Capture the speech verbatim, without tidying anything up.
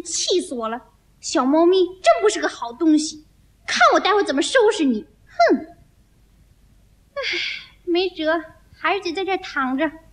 气死我了！小猫咪真不是个好东西，看我待会儿怎么收拾你！哼！唉，没辙，还是得在这儿躺着。